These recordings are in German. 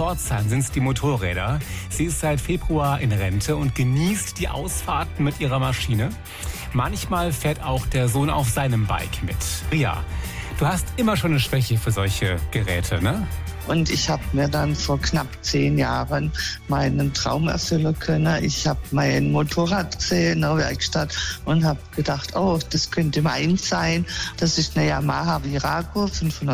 Pforzheim sind es die Motorräder. Sie ist seit Februar in Rente und genießt die Ausfahrten mit ihrer Maschine. Manchmal fährt auch der Sohn auf seinem Bike mit. Ria, du hast immer schon eine Schwäche für solche Geräte, ne? Und ich habe mir dann vor knapp 10 Jahren meinen Traum erfüllen können. Ich habe mein Motorrad gesehen in der Werkstatt und habe gedacht, oh, das könnte meins sein. Das ist eine Yamaha Virago,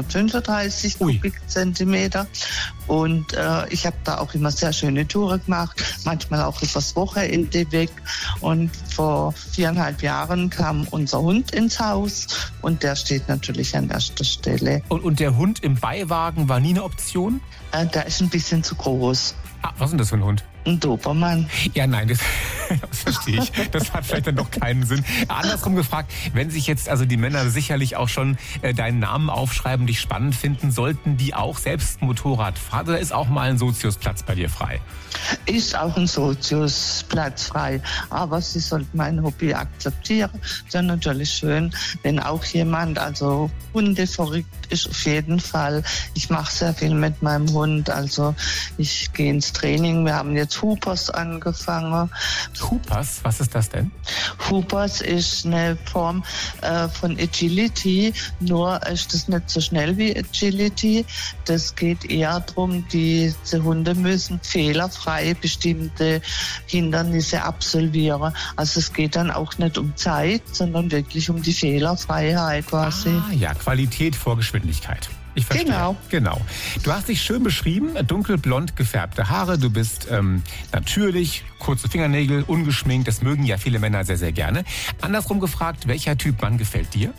535 Kubikzentimeter. Und ich habe da auch immer sehr schöne Touren gemacht, manchmal auch übers Wochenende weg. Und vor 4,5 Jahren kam unser Hund ins Haus und der steht natürlich an erster Stelle. Und der Hund im Beiwagen war nie eine Option? Der ist ein bisschen zu groß. Ah, was ist denn das für ein Hund? Ein Dobermann. Ja, nein, das verstehe ich. Das hat vielleicht dann doch keinen Sinn. Andersrum gefragt, wenn sich jetzt also die Männer sicherlich auch schon deinen Namen aufschreiben, dich spannend finden, sollten die auch selbst Motorrad fahren oder ist auch mal ein Soziusplatz bei dir frei? Ist auch ein Soziusplatz frei, aber sie sollten mein Hobby akzeptieren. Ist ja natürlich schön, wenn auch jemand, also Hunde verrückt ist auf jeden Fall. Ich mache sehr viel mit meinem Hund, also ich gehe ins Training. Wir haben jetzt Hoopers angefangen. Hoopers? Was ist das denn? Hoopers ist eine Form von Agility, nur ist das nicht so schnell wie Agility. Das geht eher darum, diese Hunde müssen fehlerfrei bestimmte Hindernisse absolvieren. Also es geht dann auch nicht um Zeit, sondern wirklich um die Fehlerfreiheit quasi. Ah ja, Qualität vor Geschwindigkeit. Ich verstehe. Genau. Du hast dich schön beschrieben, dunkelblond gefärbte Haare, du bist natürlich, kurze Fingernägel, ungeschminkt, das mögen ja viele Männer sehr, sehr gerne. Andersrum gefragt, welcher Typ Mann gefällt dir?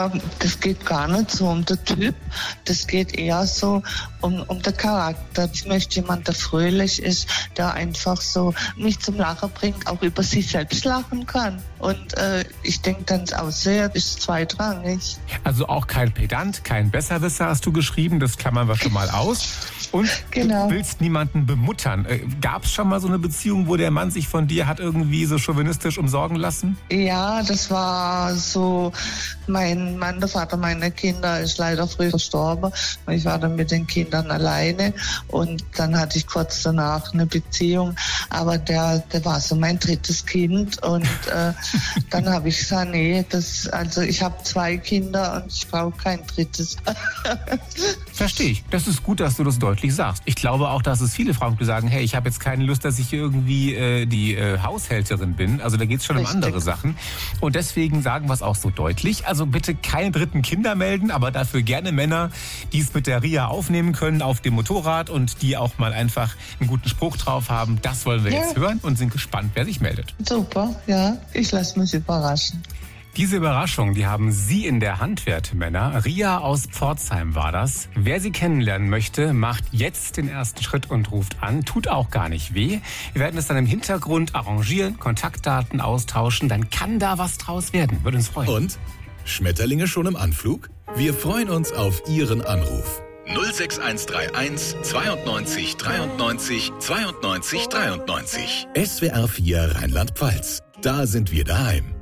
Das geht gar nicht so um den Typ, das geht eher so um den Charakter. Ich möchte jemanden, der fröhlich ist, der einfach so mich zum Lachen bringt, auch über sich selbst lachen kann. Und ich denke dann, das Aussehen ist zweitrangig. Also auch kein Pedant, kein Besserwisser hast du geschrieben, das klammern wir schon mal aus. Und genau. Du willst niemanden bemuttern. Gab es schon mal so eine Beziehung, wo der Mann sich von dir hat irgendwie so chauvinistisch umsorgen lassen? Ja, das war so, mein Mann, der Vater meiner Kinder, ist leider früh verstorben. Ich war dann mit den Kindern alleine und dann hatte ich kurz danach eine Beziehung, aber der war so mein drittes Kind und dann habe ich gesagt, nee, also ich habe 2 Kinder und ich brauche kein drittes. Verstehe ich. Das ist gut, dass du das deutlich sagst. Ich glaube auch, dass es viele Frauen, die sagen, hey, ich habe jetzt keine Lust, dass ich irgendwie die Haushälterin bin. Also da geht es schon um andere Sachen. Und deswegen sagen wir es auch so deutlich. Also bitte keine dritten Kinder melden, aber dafür gerne Männer, die es mit der Ria aufnehmen können auf dem Motorrad und die auch mal einfach einen guten Spruch drauf haben. Das wollen wir jetzt hören und sind gespannt, wer sich meldet. Super, ja. Ich lasse mich überraschen. Diese Überraschung, die haben Sie in der Hand, werte Männer. Ria aus Pforzheim war das. Wer sie kennenlernen möchte, macht jetzt den ersten Schritt und ruft an. Tut auch gar nicht weh. Wir werden es dann im Hintergrund arrangieren, Kontaktdaten austauschen. Dann kann da was draus werden. Würde uns freuen. Und? Schmetterlinge schon im Anflug? Wir freuen uns auf Ihren Anruf. 06131 92 93 92 93. SWR 4 Rheinland-Pfalz. Da sind wir daheim.